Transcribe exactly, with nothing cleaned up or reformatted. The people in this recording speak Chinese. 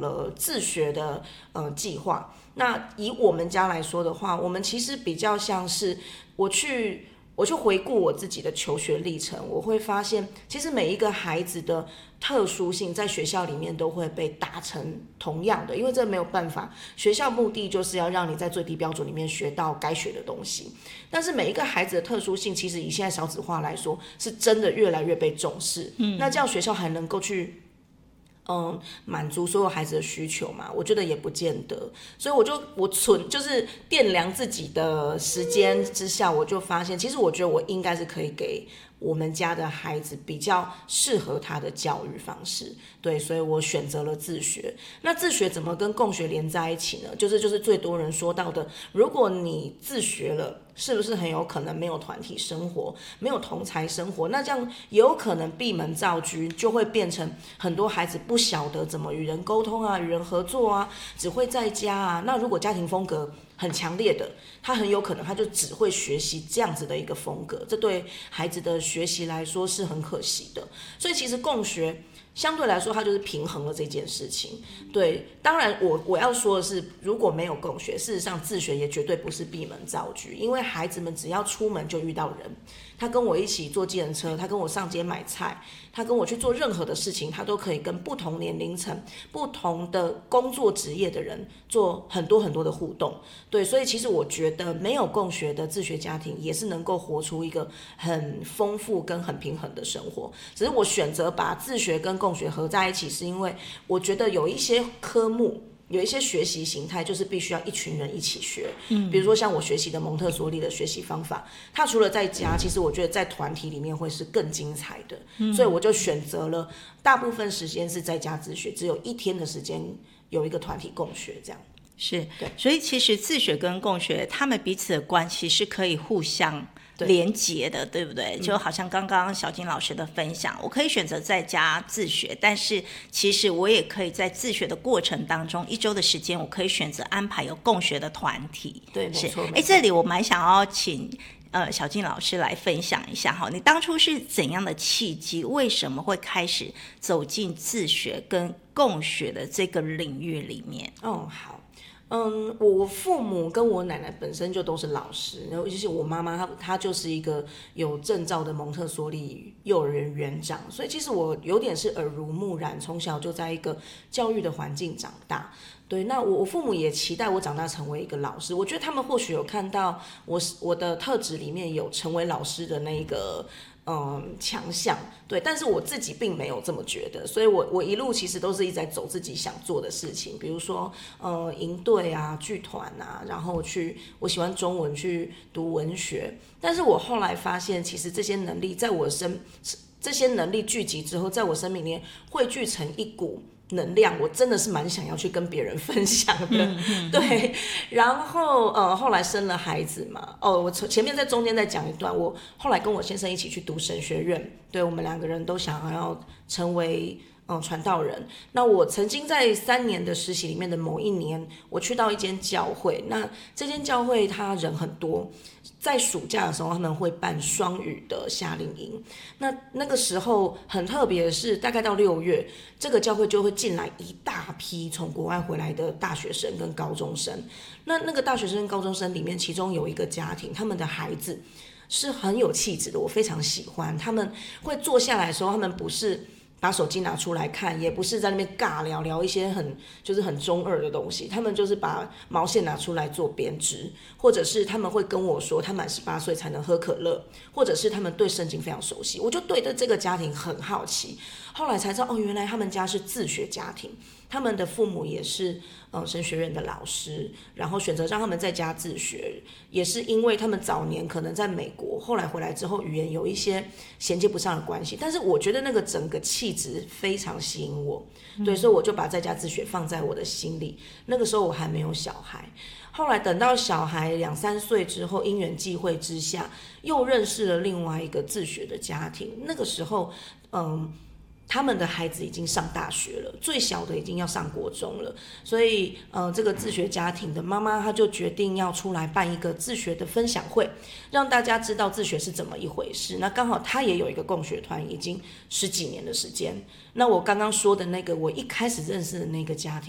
了自学的呃计划。那以我们家来说的话，我们其实比较像是我去我去回顾我自己的求学历程，我会发现其实每一个孩子的特殊性在学校里面都会被打成同样的，因为这没有办法，学校目的就是要让你在最低标准里面学到该学的东西。但是每一个孩子的特殊性，其实以现在少子化来说，是真的越来越被重视。嗯，那这样学校还能够去嗯，满足所有孩子的需求嘛？我觉得也不见得，所以我就我存就是掂量自己的时间之下，我就发现，其实我觉得我应该是可以给我们家的孩子比较适合他的教育方式，对，所以我选择了自学。那自学怎么跟共学连在一起呢？就是就是最多人说到的，如果你自学了，是不是很有可能没有团体生活，没有同侪生活？那这样也有可能闭门造车，就会变成很多孩子不晓得怎么与人沟通啊，与人合作啊，只会在家啊。那如果家庭风格很强烈的，他很有可能他就只会学习这样子的一个风格，这对孩子的学习来说是很可惜的。所以其实共学相对来说，它就是平衡了这件事情。对，当然我我要说的是，如果没有共学，事实上自学也绝对不是闭门造车，因为孩子们只要出门就遇到人，他跟我一起坐计程车，他跟我上街买菜，他跟我去做任何的事情，他都可以跟不同年龄层、不同的工作职业的人做很多很多的互动。对，所以其实我觉得没有共学的自学家庭也是能够活出一个很丰富跟很平衡的生活。只是我选择把自学跟共学合在一起，是因为我觉得有一些科目。有一些学习形态就是必须要一群人一起学，嗯，比如说像我学习的蒙特梭利的学习方法，它除了在家，其实我觉得在团体里面会是更精彩的，嗯，所以我就选择了大部分时间是在家自学，只有一天的时间有一个团体共学这样。 是，所以其实自学跟共学，他们彼此的关系是可以互相连结的， 对, 对不对？就好像刚刚小金老师的分享，我可以选择在家自学，但是其实我也可以在自学的过程当中，一周的时间我可以选择安排有共学的团体。 对，没错。 哎，这里我蛮想要请呃小金老师来分享一下哈，你当初是怎样的契机，为什么会开始走进自学跟共学的这个领域里面？ 哦，好。嗯，我父母跟我奶奶本身就都是老师，然后尤其是我妈妈，她她就是一个有证照的蒙特梭利幼儿园园长，所以其实我有点是耳濡目染，从小就在一个教育的环境长大。对，那我我父母也期待我长大成为一个老师，我觉得他们或许有看到我我的特质里面有成为老师的那个。嗯，强项，对，但是我自己并没有这么觉得，所以我我一路其实都是一直在走自己想做的事情，比如说呃营队啊、剧团啊，然后去我喜欢中文去读文学，但是我后来发现，其实这些能力在我生这些能力聚集之后，在我生命里面汇聚成一股能量，我真的是蛮想要去跟别人分享的，嗯嗯、对。然后呃，后来生了孩子嘛，哦，我前面在中间再讲一段，我后来跟我先生一起去读神学院，对，我们两个人都想要成为嗯传道人。那我曾经在三年的实习里面的某一年，我去到一间教会，那这间教会它人很多。在暑假的时候，他们会办双语的夏令营。那那个时候很特别的是，大概到六月，这个教会就会进来一大批从国外回来的大学生跟高中生。那那个大学生跟高中生里面，其中有一个家庭，他们的孩子是很有气质的，我非常喜欢。他们会坐下来的时候，他们不是把手机拿出来看，也不是在那边尬聊聊一些很就是很中二的东西，他们就是把毛线拿出来做编织，或者是他们会跟我说他满十八岁才能喝可乐，或者是他们对圣经非常熟悉，我就对着这个家庭很好奇，后来才知道哦，原来他们家是自学家庭，他们的父母也是呃神学院的老师，然后选择让他们在家自学，也是因为他们早年可能在美国，后来回来之后语言有一些衔接不上的关系，但是我觉得那个整个气质非常吸引我，对，所以我就把在家自学放在我的心里。那个时候我还没有小孩，后来等到小孩两三岁之后，因缘际会之下，又认识了另外一个自学的家庭。那个时候，嗯。他们的孩子已经上大学了，最小的已经要上国中了，所以呃，这个自学家庭的妈妈，她就决定要出来办一个自学的分享会，让大家知道自学是怎么一回事。那刚好她也有一个共学团，已经十几年的时间。那我刚刚说的那个，我一开始认识的那个家庭。